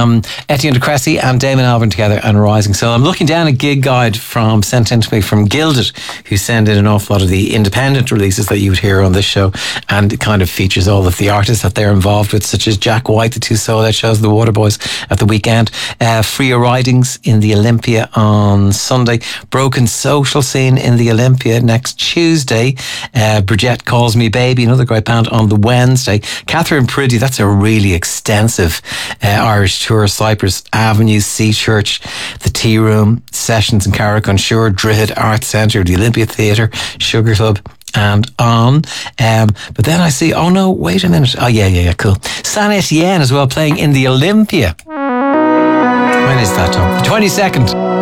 Etienne de Cressy and Damon Albarn together and Rising. So I'm looking down a gig guide sent in to me from Gilded, who send in an awful lot of the independent releases that you would hear on this show, and it kind of features all of the artists that they're involved with, such as Jack White, the two sold-out shows, the Waterboys at the weekend, Freya Ridings in the Olympia on Sunday, Broken Social Scene in the Olympia next Tuesday, Bridget Calls Me Baby, another great band, on the Wednesday, Catherine Priddy, that's a really extensive Irish tour, Cypress Avenue, Sea Church, the Tea Room, Sessions in Carrick-on-Shore, Drogheda Arts Centre, the Olympia Theatre, Sugar Club, and on. But then I see, oh no, wait a minute. Oh yeah, cool. Saint Etienne as well, playing in the Olympia. When is that, Tom? The 22nd.